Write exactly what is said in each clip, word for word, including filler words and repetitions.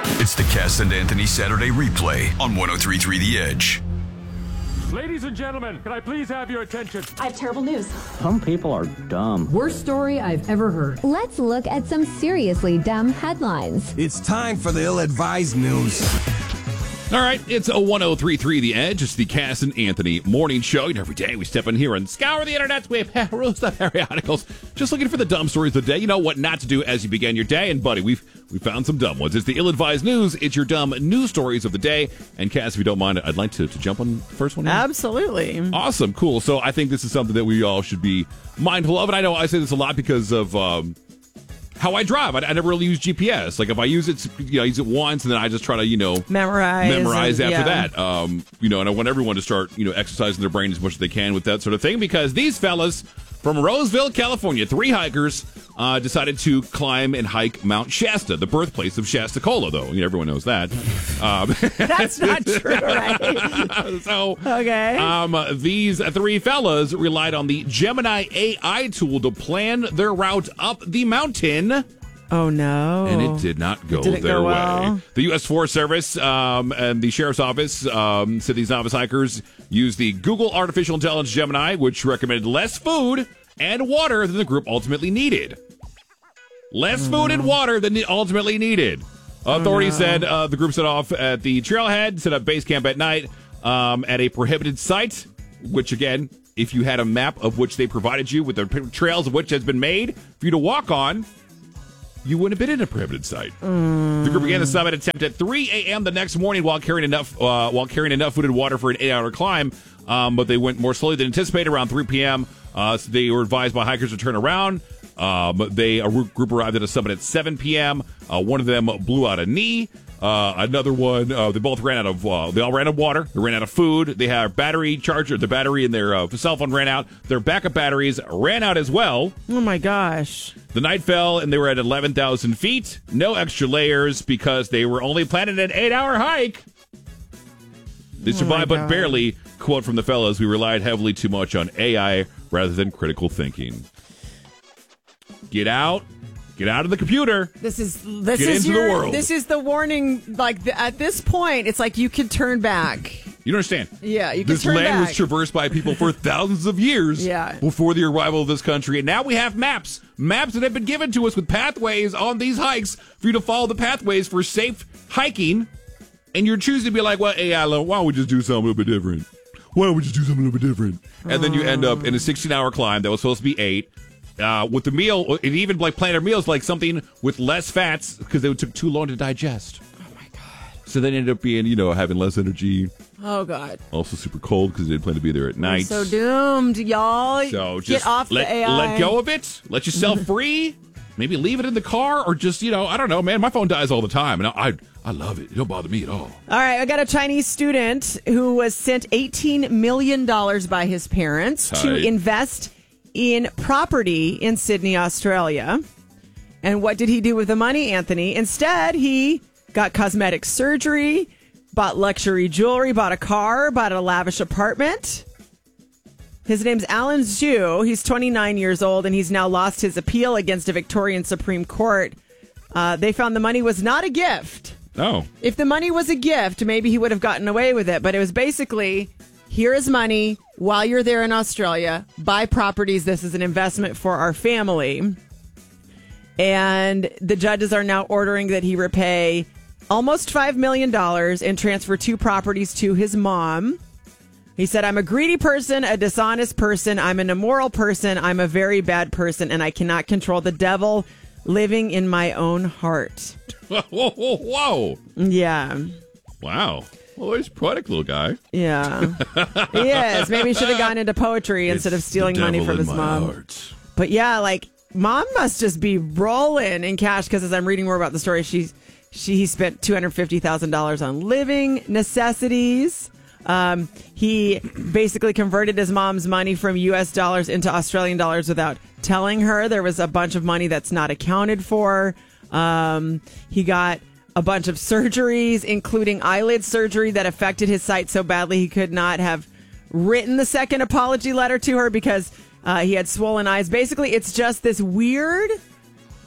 It's the Cass and Anthony Saturday Replay on one oh three point three The Edge. Ladies and gentlemen, can I please have your attention? I have terrible news. Some people are dumb. Worst story I've ever heard. Let's look at some seriously dumb headlines. It's time for the ill-advised news. All right, it's a one oh three point three The Edge. It's the Cass and Anthony morning show. And every day we step in here and scour the internet with perused up periodicals, just looking for the dumb stories of the day. You know what not to do as you begin your day. And, buddy, we've we found some dumb ones. It's the ill-advised news. It's your dumb news stories of the day. And, Cass, if you don't mind, I'd like to, to jump on the first one here. Absolutely. Awesome, cool. So I think this is something that we all should be mindful of. And I know I say this a lot because of... Um, how I drive. I, I never really use G P S. Like, if I use it, you know, I use it once, and then I just try to, you know, memorize, memorize and, after yeah. that. Um, you know, and I want everyone to start, you know, exercising their brain as much as they can with that sort of thing, because these fellas from Roseville, California, three hikers, uh, decided to climb and hike Mount Shasta, the birthplace of Shasta-Cola, though. You know, everyone knows that. Um, That's not true, right? So, okay. Um, these three fellas relied on the Gemini A I tool to plan their route up the mountain. Oh, no. And it did not go Did it their go way. well? The U S Forest Service um, and the Sheriff's Office um, said these novice hikers used the Google Artificial Intelligence Gemini, which recommended less food and water than the group ultimately needed. Less oh, food no. and water than they ultimately needed. Authorities oh, no. said uh, the group set off at the trailhead, set up base camp at night um, at a prohibited site, which, again, if you had a map of which they provided you with the trails of which has been made for you to walk on, you wouldn't have been in a prohibited site. Mm. The group began the summit attempt at three a.m. the next morning while carrying enough uh, while carrying enough food and water for an eight-hour climb, um, but they went more slowly than anticipated. Around three p.m., uh, so they were advised by hikers to turn around. Um, they a group arrived at a summit at seven p.m. Uh, one of them blew out a knee. Uh, another one, uh, they both ran out of, uh, they all ran out of water. They ran out of food. They had a battery charger. The battery in their uh, cell phone ran out. Their backup batteries ran out as well. Oh, my gosh. The night fell, and they were at eleven thousand feet. No extra layers because they were only planning an eight-hour hike. They survived, oh but barely. Quote from the fellows, we relied heavily too much on A I rather than critical thinking. Get out. Get out of the computer. This is this Get is into your, the world. This is the warning. Like, the, at this point, it's like you can turn back. You don't understand. Yeah, you can this turn land back. was traversed by people for thousands of years yeah. before the arrival of this country. And now we have maps. Maps that have been given to us with pathways on these hikes for you to follow the pathways for safe hiking. And you're choosing to be like, well, hey, Alan, why don't we just do something a little bit different? Why don't we just do something a little bit different? And oh. then you end up in a sixteen-hour climb that was supposed to be eight. Uh, with the meal, and even like planning our meals like something with less fats because it took too long to digest. Oh my god! So they ended up being, you know, having less energy. Oh god! Also super cold because they didn't plan to be there at night. We're so doomed, y'all. So just get off let, the A I. Let go of it. Let yourself free. Maybe leave it in the car, or just, you know, I don't know, man. My phone dies all the time, and I I love it. It don't bother me at all. All right, I got a Chinese student who was sent eighteen million dollars by his parents Tight. to invest in property in Sydney, Australia. And what did he do with the money, Anthony? Instead, he got cosmetic surgery, bought luxury jewelry, bought a car, bought a lavish apartment. His name's Alan Zhu. He's twenty-nine years old, and he's now lost his appeal against a Victorian Supreme Court. Uh, they found the money was not a gift. Oh. If the money was a gift, maybe he would have gotten away with it. But it was basically, here is money while you're there in Australia. Buy properties. This is an investment for our family. And the judges are now ordering that he repay almost five million dollars and transfer two properties to his mom. He said, I'm a greedy person, a dishonest person. I'm an immoral person. I'm a very bad person, and I cannot control the devil living in my own heart. Whoa, whoa, whoa. Yeah. Wow. Well, he's a product, little guy. Yeah. He is. Maybe he should have gone into poetry It's instead of stealing the money devil from in his my mom. heart. But yeah, like, mom must just be rolling in cash because as I'm reading more about the story, she's, she he spent two hundred fifty thousand dollars on living necessities. Um, he basically converted his mom's money from U S dollars into Australian dollars without telling her. There was a bunch of money that's not accounted for. Um, he got a bunch of surgeries, including eyelid surgery that affected his sight so badly he could not have written the second apology letter to her because uh, he had swollen eyes. Basically, it's just this weird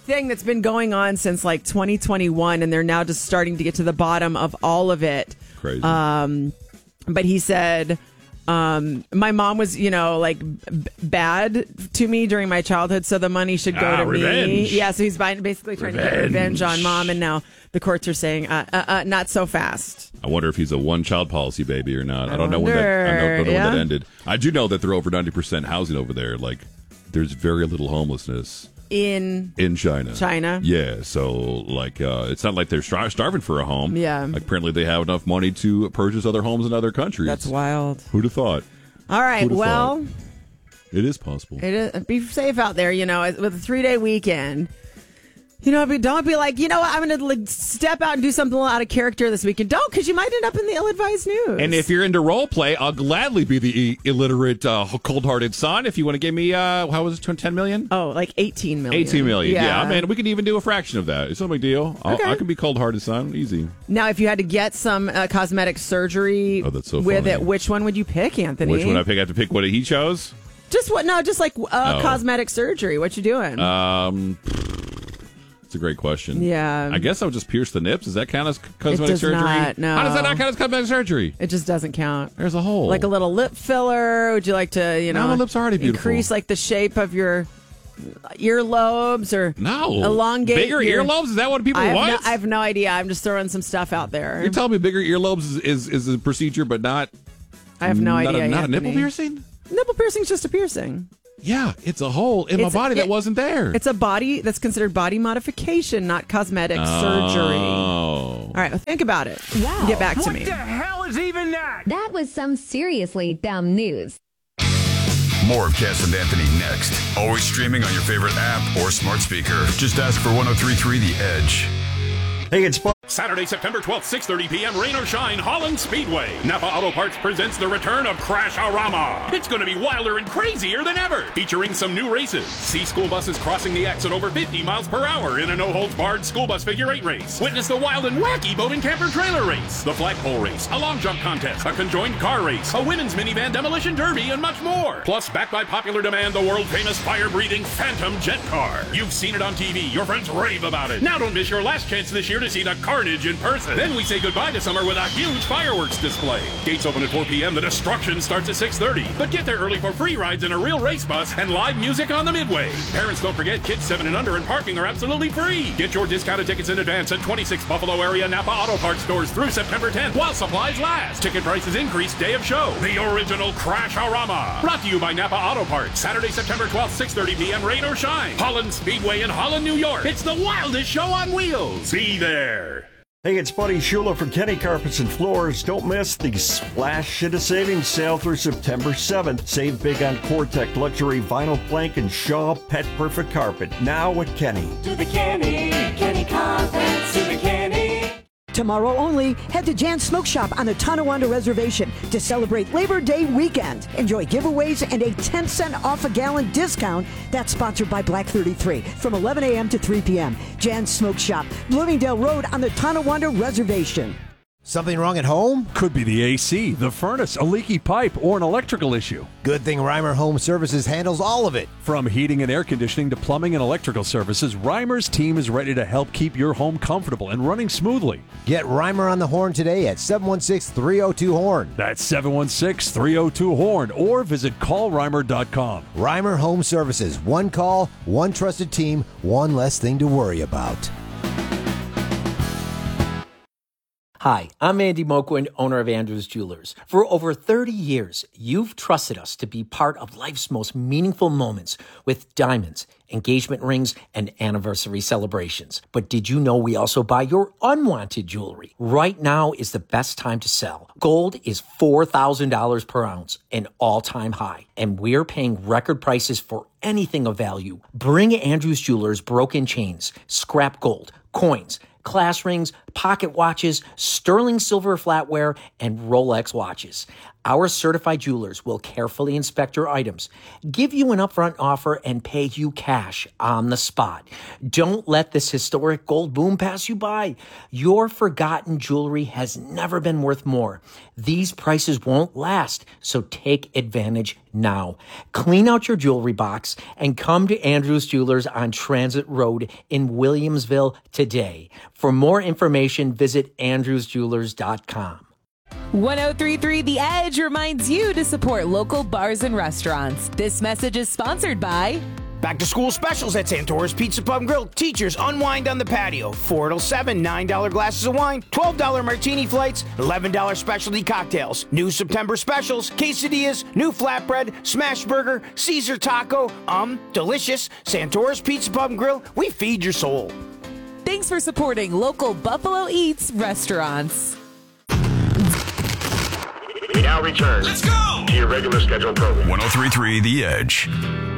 thing that's been going on since like twenty twenty-one, and they're now just starting to get to the bottom of all of it. Crazy. Um, but he said, um, my mom was, you know, like b- bad to me during my childhood, so the money should go Ah, to revenge. me. Yeah, so he's buying, basically trying Revenge. to get revenge on mom, and now the courts are saying, uh, uh, uh, not so fast. I wonder if he's a one-child policy baby or not. I, don't know when that. wonder, I don't, don't know yeah. when that ended. I do know that they're over ninety percent housing over there. Like, there's very little homelessness In in China. China? Yeah. So, like, uh, it's not like they're star- starving for a home. Yeah. Like, apparently they have enough money to purchase other homes in other countries. That's wild. Who'd have thought? All right, Who'd have well, thought? It is possible. it is, be safe out there, you know, with a three-day weekend. You know, but don't be like, you know what, I'm going to like, step out and do something out of character this weekend. Don't, because you might end up in the ill-advised news. And if you're into role play, I'll gladly be the i- illiterate, uh, cold-hearted son. If you want to give me, uh, how was it, ten million? Oh, like eighteen million. eighteen million. Yeah, Yeah. man, we can even do a fraction of that. It's no big deal. I'll, Okay. I can be cold-hearted son. Easy. Now, if you had to get some uh, cosmetic surgery Oh, that's so with funny. it, which one would you pick, Anthony? Which one I pick? I have to pick what he chose? Just what? No, just like uh, Oh. cosmetic surgery. What you doing? Um, it's a great question. Yeah. I guess I would just pierce the nips. Does that count as cosmetic does surgery? not, no. How does that not count as cosmetic surgery? it just doesn't count. There's a hole. Like a little lip filler? Would you like to, you know, No, my lips are already beautiful. increase like the shape of your earlobes or no elongate bigger your- earlobes. Is that what people I have, want? no, I have no idea. I'm just throwing some stuff out there. You're telling me bigger earlobes is, is, is a procedure, but not I have no not idea. A, not a nipple Anthony. piercing? Nipple piercing's just a piercing. Yeah, it's a hole in It's- my body that it- wasn't there. It's a body that's considered body modification, not cosmetic surgery. Oh. All right, well, think about it. Wow. Get back to What me. the hell is even that? That was some seriously dumb news. More of Cass and Anthony next. Always streaming on your favorite app or smart speaker. Just ask for one oh three point three The Edge. Hey, it's Sp- Saturday, September twelfth, six thirty p.m., rain or shine, Holland Speedway. Napa Auto Parts presents the return of Crash-A-Rama. It's going to be wilder and crazier than ever, featuring some new races. See school buses crossing the X at over fifty miles per hour in a no-holds-barred school bus figure eight race. Witness the wild and wacky boat and camper trailer race, the flagpole race, a long jump contest, a conjoined car race, a women's minivan demolition derby, and much more. Plus, backed by popular demand, the world-famous fire-breathing Phantom jet car. You've seen it on T V. Your friends rave about it. Now don't miss your last chance this year to see the carnage in person. Then we say goodbye to summer with a huge fireworks display. Gates open at four p.m. The destruction starts at six thirty. But get there early for free rides in a real race bus and live music on the midway. Parents, don't forget, kids seven and under and parking are absolutely free. Get your discounted tickets in advance at twenty-six Buffalo area Napa Auto Parts stores through September tenth while supplies last. Ticket prices increase day of show. The original Crash-A-Rama. Brought to you by Napa Auto Parts. Saturday, September twelfth, six thirty p.m. Rain or shine. Holland Speedway in Holland, New York. It's the wildest show on wheels. Be there. Hey, it's Buddy Shula for Kenny Carpets and Floors. Don't miss the Splash Shit of Savings sale through September seventh. Save big on Cortec Luxury Vinyl Plank and Shaw Pet Perfect Carpet. Now at Kenny. To the Kenny, Kenny Carpets, to the Kenny. Tomorrow only, head to Jan's Smoke Shop on the Tonawanda Reservation to celebrate Labor Day weekend. Enjoy giveaways and a ten cent off a gallon discount. That's sponsored by Black thirty-three from eleven a.m. to three p.m. Jan's Smoke Shop, Bloomingdale Road on the Tonawanda Reservation. Something wrong at home? Could be the A C, the furnace, a leaky pipe, or an electrical issue. Good thing Reimer Home Services handles all of it. From heating and air conditioning to plumbing and electrical services, Reimer's team is ready to help keep your home comfortable and running smoothly. Get Reimer on the horn today at seven one six, three oh two, horn. That's seven one six, three oh two, horn or visit call reimer dot com. Reimer Home Services. One call, one trusted team, one less thing to worry about. Hi, I'm Andy Moquin, owner of Andrews Jewelers. For over thirty years, you've trusted us to be part of life's most meaningful moments with diamonds, engagement rings, and anniversary celebrations. But did you know we also buy your unwanted jewelry? Right now is the best time to sell. Gold is four thousand dollars per ounce, an all-time high, and we're paying record prices for anything of value. Bring Andrews Jewelers broken chains, scrap gold, coins, class rings, pocket watches, sterling silver flatware, and Rolex watches. Our certified jewelers will carefully inspect your items, give you an upfront offer, and pay you cash on the spot. Don't let this historic gold boom pass you by. Your forgotten jewelry has never been worth more. These prices won't last, so take advantage now. Clean out your jewelry box and come to Andrews Jewelers on Transit Road in Williamsville today. For more information, visit andrews jewelers dot com. one oh three point three The Edge reminds you to support local bars and restaurants. This message is sponsored by... Back to school specials at Santora's Pizza Pub and Grill. Teachers unwind on the patio. four till seven, nine dollar glasses of wine, twelve dollar martini flights, eleven dollar specialty cocktails. New September specials, quesadillas, new flatbread, smash burger, Caesar taco. Um, delicious. Santora's Pizza Pub and Grill. We feed your soul. Thanks for supporting local Buffalo Eats restaurants. We now return Let's go! to your regular scheduled program. one oh three point three The Edge.